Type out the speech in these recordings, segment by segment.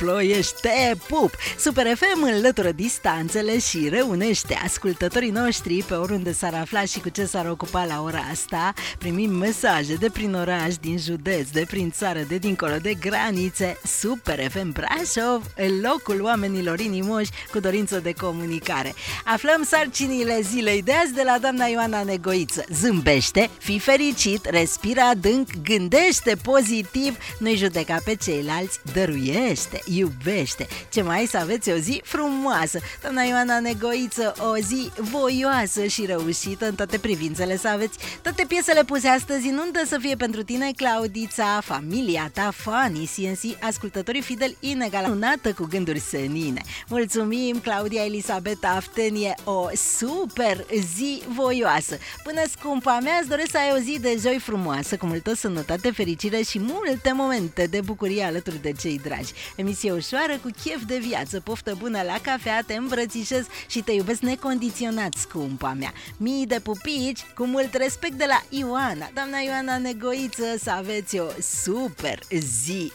Ploiești, te pup! Super FM înlătură distanțele și reunește ascultătorii noștri pe oriunde s-ar afla și cu ce s-ar ocupa la ora asta. Primim mesaje de prin oraș, din județ, de prin țară, de dincolo de granițe. Super FM Brașov, locul oamenilor inimoși cu dorință de comunicare. Aflăm sarcinile zilei de azi de la doamna Ioana Negoiță. Zâmbește, fii fericit, respira adânc, gândește pozitiv, nu-i judeca pe ceilalți, dăruiește, iubește. Ce mai să aveți o zi frumoasă. Doamna Ioana Negoiță, o zi voioasă și reușită în toate privințele să aveți. Toate piesele puse astăzi în undă să fie pentru tine, Claudița, familia ta, fanii CNC, ascultătorii fideli inegalunată cu gânduri senine. Mulțumim, Claudia Elisabeta Aftenie, o super zi voioasă. Până scumpa mea, îți doresc să ai o zi de joi frumoasă, cu multă sănătate, fericire și multe momente de bucurie alături de cei dragi. Emisie ușoară cu chef de viață, poftă bună la cafea, te îmbrățișez și te iubesc necondiționat, scumpa mea. Mii de pupici, cu mult respect de la Ioana. Doamna Ioana Negoiță, să aveți o super zi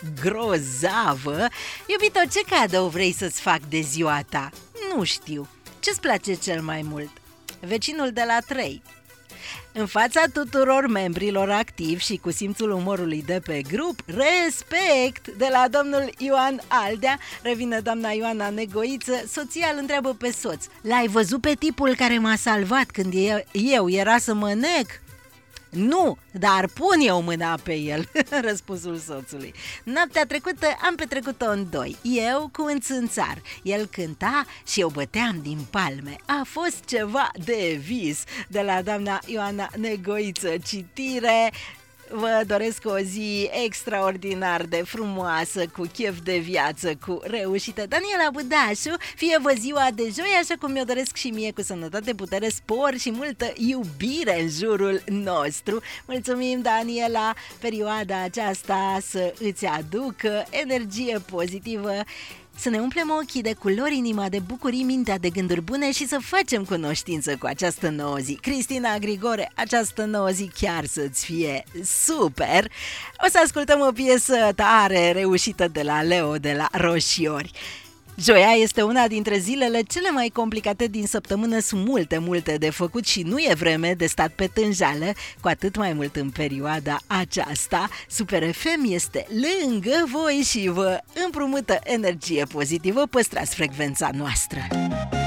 grozavă. Iubito, ce cadou vrei să-ți fac de ziua ta? Nu știu. Ce-ți place cel mai mult? Vecinul de la 3. În fața tuturor membrilor activi și cu simțul umorului de pe grup, respect de la domnul Ioan Aldea, revine doamna Ioana Negoiță, soția îl întreabă pe soț: l-ai văzut pe tipul care m-a salvat când eu era să mă nec? Nu, dar pun eu mâna pe el, răspunsul soțului. Noaptea trecută am petrecut-o în doi, eu cu un țânțar. El cânta și eu băteam din palme. A fost ceva de vis. De la doamna Ioana Negoiță, citire. Vă doresc o zi extraordinar de frumoasă, cu chef de viață, cu reușită. Daniela Budașu, fie vă ziua de joi așa cum mi-o doresc și mie, cu sănătate, putere, spor și multă iubire în jurul nostru. Mulțumim, Daniela, perioada aceasta să îți aducă energie pozitivă, să ne umplem ochii de culori, inima de bucurii, mintea de gânduri bune și să facem cunoștință cu această nouă zi. Cristina Grigore, această nouă zi chiar să-ți fie super! O să ascultăm o piesă tare reușită de la Leo de la Roșiori. Joia este una dintre zilele cele mai complicate din săptămână, sunt multe de făcut și nu e vreme de stat pe tânjală, cu atât mai mult în perioada aceasta. Super FM este lângă voi și vă împrumută energie pozitivă, păstrați frecvența noastră.